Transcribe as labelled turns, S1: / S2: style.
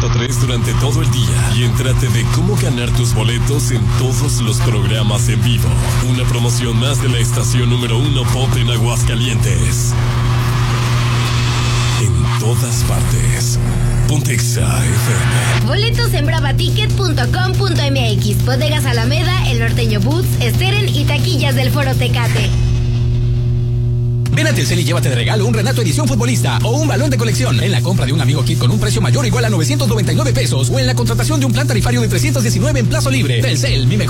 S1: 100.3 durante todo el día y entrate de cómo ganar tus boletos en todos los programas en vivo. Una promoción más de la estación número 1 Pop en Aguascalientes. En todas partes. Pontexa FM.
S2: Boletos en bravaticket.com.mx, Bodegas Alameda, El Norteño Boots, Steren y taquillas del Foro Tecate.
S3: Ven a Telcel y llévate de regalo un Renato edición futbolista o un balón de colección en la compra de un amigo kit con un precio mayor o igual a 999 pesos o en la contratación de un plan tarifario de 319 en plazo libre. Telcel, mi mejor